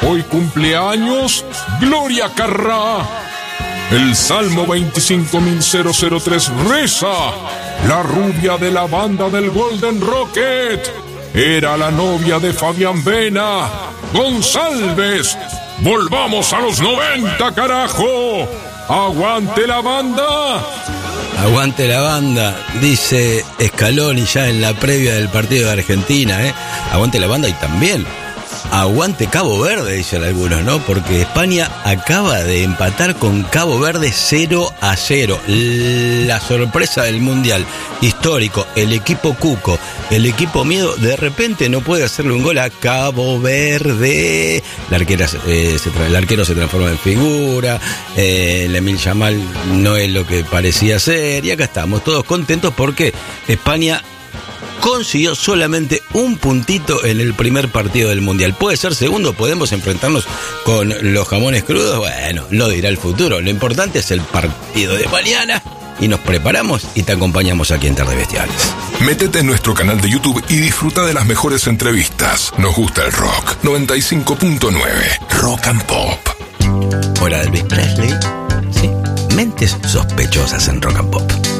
Hoy cumpleaños Gloria Carrá. El Salmo 25.003 reza: la rubia de la banda del Golden Rocket era la novia de Fabián Vena. González, volvamos a los 90, carajo. ¡Aguante la banda! Aguante la banda, dice Scaloni ya en la previa del partido de Argentina, ¿eh? Aguante la banda y también aguante Cabo Verde, dicen algunos, ¿no? Porque España acaba de empatar con Cabo Verde 0-0. La sorpresa del Mundial, histórico, el equipo Cuco, el equipo miedo, de repente no puede hacerle un gol a Cabo Verde. El arquero se transforma en figura, el Emil Yamal no es lo que parecía ser, y acá estamos todos contentos porque España consiguió solamente un puntito en el primer partido del Mundial. ¿Puede ser segundo? ¿Podemos enfrentarnos con los jamones crudos? Bueno, lo dirá el futuro. Lo importante es el partido de mañana. Y nos preparamos y te acompañamos aquí en Tarde Bestiales. Métete en nuestro canal de YouTube y disfruta de las mejores entrevistas. Nos gusta el rock. 95.9 Rock and Pop. Hola, Elvis Presley. Sí, mentes sospechosas en Rock and Pop.